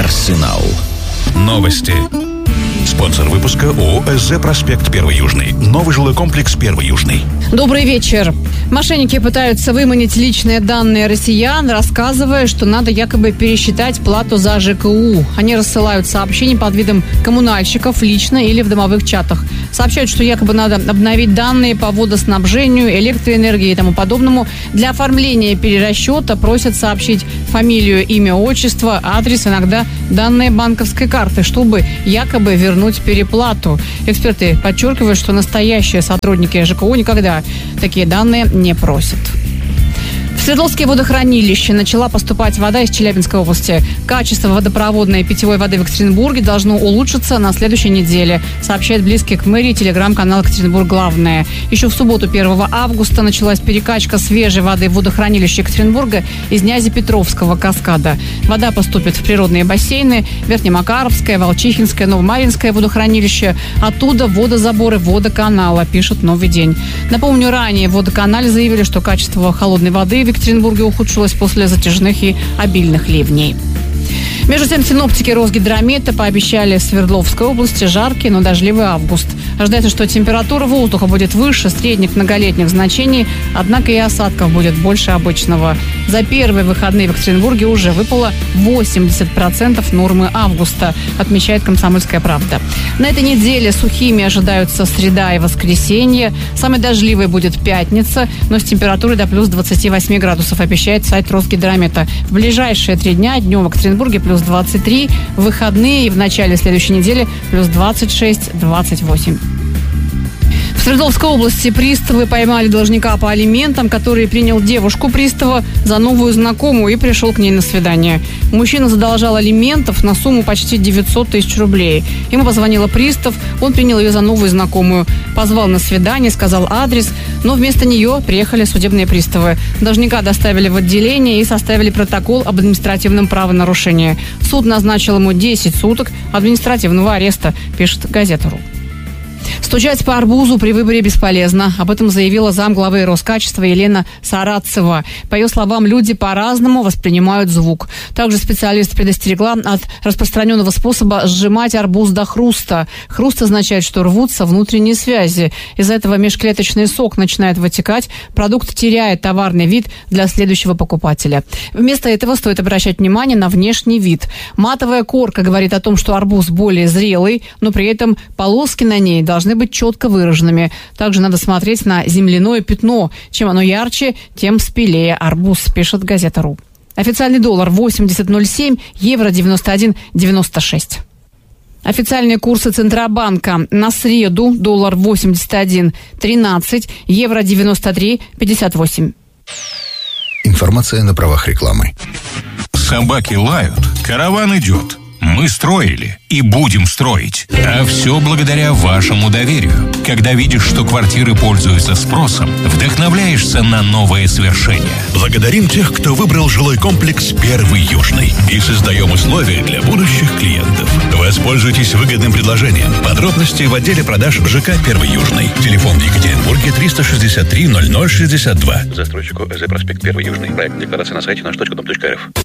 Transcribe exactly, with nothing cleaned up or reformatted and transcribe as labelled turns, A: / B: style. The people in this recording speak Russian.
A: Арсенал. Новости. Спонсор выпуска ООО «СЗ Проспект Первый Южный». Новый жилой комплекс Первый Южный.
B: Добрый вечер. Мошенники пытаются выманить личные данные россиян, рассказывая, что надо якобы пересчитать плату за ЖКУ. Они рассылают сообщения под видом коммунальщиков лично или в домовых чатах. Сообщают, что якобы надо обновить данные по водоснабжению, электроэнергии и тому подобному. Для оформления перерасчета просят сообщить фамилию, имя, отчество, адрес, иногда данные банковской карты, чтобы якобы вернуть переплату. Эксперты подчеркивают, что настоящие сотрудники ЖКУ никогда такие данные не просят. В Свердловские водохранилища начала поступать вода из Челябинской области. Качество водопроводной и питьевой воды в Екатеринбурге должно улучшиться на следующей неделе, сообщает близкий к мэрии телеграм-канал «Екатеринбург Главное». Еще в субботу, первого августа, началась перекачка свежей воды в водохранилище Екатеринбурга из Нязепетровского каскада. Вода поступит в природные бассейны Верхнемакаровское, Волчихинское, Новомаринское водохранилище. Оттуда водозаборы водоканала, пишет «Новый день». Напомню, ранее в водоканале заявили, что качество холодной воды в Екатеринбурге ухудшилось после затяжных и обильных ливней. Между тем, синоптики Росгидромета пообещали в Свердловской области жаркий, но дождливый август. Ожидается, что температура воздуха будет выше средних многолетних значений, однако и осадков будет больше обычного. За первые выходные в Екатеринбурге уже выпало восемьдесят процентов нормы августа, отмечает «Комсомольская правда». На этой неделе сухими ожидаются среда и воскресенье. Самой дождливой будет пятница, но с температурой до плюс двадцати восьми градусов, обещает сайт Росгидромета. В ближайшие три дня днем в Екатеринбурге плюс двадцать три, в выходные и в начале следующей недели плюс двадцать шесть - двадцать восемь. В Свердловской области приставы поймали должника по алиментам, который принял девушку пристава за новую знакомую и пришел к ней на свидание. Мужчина задолжал алиментов на сумму почти девятьсот тысяч рублей. Ему позвонила пристав, он принял ее за новую знакомую. Позвал на свидание, сказал адрес, но вместо нее приехали судебные приставы. Должника доставили в отделение и составили протокол об административном правонарушении. Суд назначил ему десять суток административного ареста, пишет газета.ру. Стучать по арбузу при выборе бесполезно. Об этом заявила замглавы Роскачества Елена Сарацева. По ее словам, люди по-разному воспринимают звук. Также специалист предостерегла от распространенного способа сжимать арбуз до хруста. Хруст означает, что рвутся внутренние связи. Из-за этого межклеточный сок начинает вытекать, продукт теряет товарный вид для следующего покупателя. Вместо этого стоит обращать внимание на внешний вид. Матовая корка говорит о том, что арбуз более зрелый, но при этом полоски на ней должны быть четко выраженными. Также надо смотреть на земляное пятно. Чем оно ярче, тем спелее арбуз, пишет газета.ру. Официальный доллар восемьдесят ноль семь, евро девяносто один девяносто шесть. Официальные курсы Центробанка. На среду доллар восемьдесят один тринадцать, евро девяносто три пятьдесят восемь.
C: Информация на правах рекламы.
A: Собаки лают, караван идет. Мы строили и будем строить. А все благодаря вашему доверию. Когда видишь, что квартиры пользуются спросом, вдохновляешься на новые свершения. Благодарим тех, кто выбрал жилой комплекс «Первый Южный». И создаем условия для будущих клиентов. Воспользуйтесь выгодным предложением. Подробности в отделе продаж ЖК «Первый Южный». Телефон в Екатеринбурге триста шестьдесят три ноль ноль шестьдесят два.
D: Застройщику ЭЗ Проспект Первый Южный. Проект декларации на сайте наш точка дом точка рф.